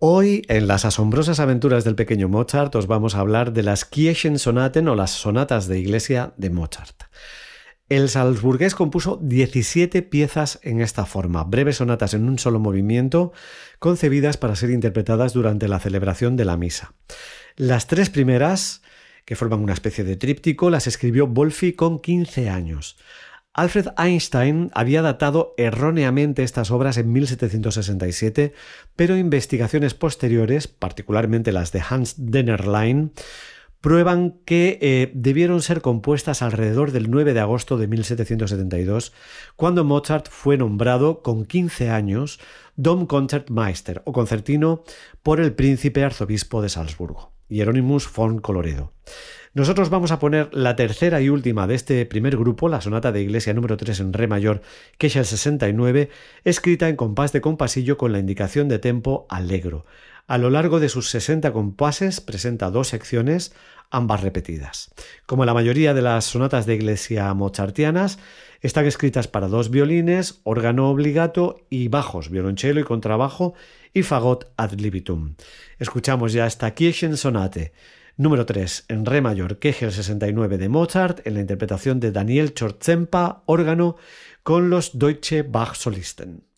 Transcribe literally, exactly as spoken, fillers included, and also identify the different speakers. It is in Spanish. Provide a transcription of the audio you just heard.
Speaker 1: Hoy, en las asombrosas aventuras del pequeño Mozart, os vamos a hablar de las Kirchensonaten o las sonatas de iglesia de Mozart. El salzburgués compuso diecisiete piezas en esta forma, breves sonatas en un solo movimiento, concebidas para ser interpretadas durante la celebración de la misa. Las tres primeras, que forman una especie de tríptico, las escribió Wolfi con quince años. Alfred Einstein había datado erróneamente estas obras en mil setecientos sesenta y siete, pero investigaciones posteriores, particularmente las de Hans Dennerlein, prueban que eh, debieron ser compuestas alrededor del nueve de agosto de mil setecientos setenta y dos, cuando Mozart fue nombrado con quince años Domkonzertmeister o concertino por el príncipe arzobispo de Salzburgo, Hieronymus von Colloredo. Nosotros vamos a poner la tercera y última de este primer grupo, la sonata de iglesia número tres en re mayor, que es el sesenta y nueve, escrita en compás de compasillo con la indicación de tempo allegro. A lo largo de sus sesenta compases presenta dos secciones, ambas repetidas. Como la mayoría de las sonatas de iglesia mozartianas, están escritas para dos violines, órgano obligato y bajos, violonchelo y contrabajo y fagot ad libitum. Escuchamos ya esta Kirchensonate número tres en re mayor, que es el sesenta y nueve de Mozart, en la interpretación de Daniel Chorzempa, órgano, con los Deutsche Bach Solisten.